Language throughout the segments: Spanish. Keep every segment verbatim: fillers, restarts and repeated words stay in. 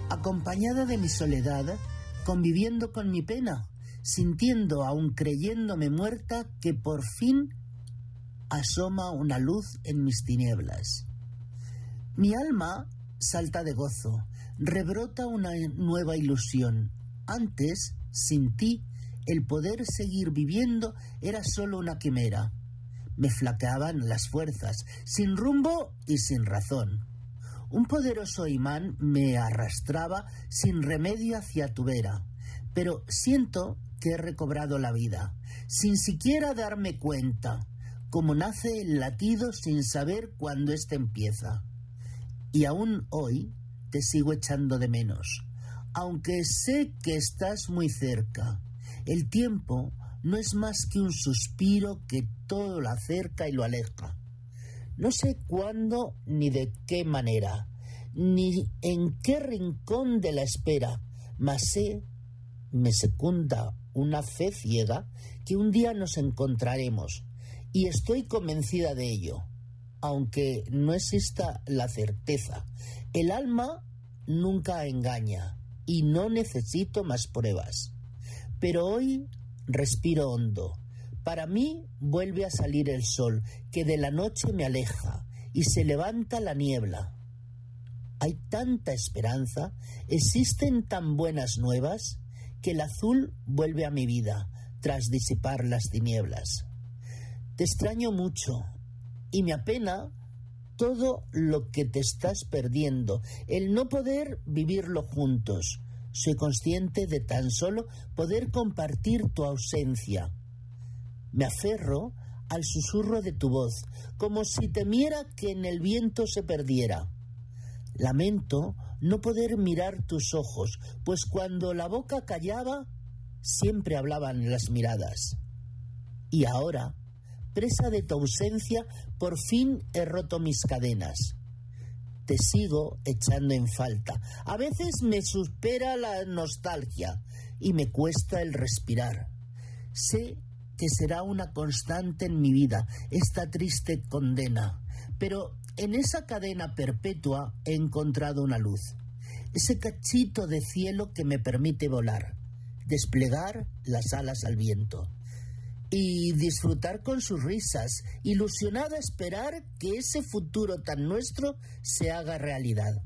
acompañada de mi soledad, conviviendo con mi pena, sintiendo, aun creyéndome muerta, que por fin asoma una luz en mis tinieblas. Mi alma salta de gozo, rebrota una nueva ilusión. Antes, sin ti, el poder seguir viviendo era solo una quimera. Me flaqueaban las fuerzas, sin rumbo y sin razón. Un poderoso imán me arrastraba sin remedio hacia tu vera, pero siento que he recobrado la vida, sin siquiera darme cuenta, como nace el latido sin saber cuándo éste empieza. Y aún hoy te sigo echando de menos, aunque sé que estás muy cerca. El tiempo no es más que un suspiro que todo lo acerca y lo aleja. No sé cuándo ni de qué manera, ni en qué rincón de la espera, mas sé, me secunda una fe ciega, que un día nos encontraremos, y estoy convencida de ello, aunque no exista la certeza. El alma nunca engaña, y no necesito más pruebas. Pero hoy respiro hondo. Para mí vuelve a salir el sol, que de la noche me aleja, y se levanta la niebla. Hay tanta esperanza, existen tan buenas nuevas, que el azul vuelve a mi vida, tras disipar las tinieblas. Te extraño mucho, y me apena todo lo que te estás perdiendo, el no poder vivirlo juntos. Soy consciente de tan solo poder compartir tu ausencia. Me aferro al susurro de tu voz, como si temiera que en el viento se perdiera. Lamento no poder mirar tus ojos, pues cuando la boca callaba, siempre hablaban las miradas. Y ahora, presa de tu ausencia, por fin he roto mis cadenas. Te sigo echando en falta. A veces me supera la nostalgia y me cuesta el respirar. Sé que será una constante en mi vida esta triste condena, pero en esa cadena perpetua he encontrado una luz, ese cachito de cielo que me permite volar, desplegar las alas al viento y disfrutar con sus risas, ilusionada a esperar que ese futuro tan nuestro se haga realidad.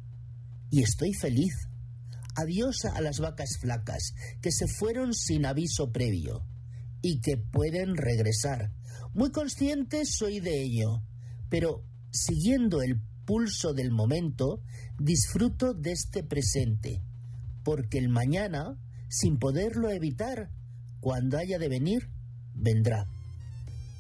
Y estoy feliz. Adiós a las vacas flacas que se fueron sin aviso previo y que pueden regresar. Muy consciente soy de ello, pero siguiendo el pulso del momento, disfruto de este presente, porque el mañana, sin poderlo evitar, cuando haya de venir, vendrá.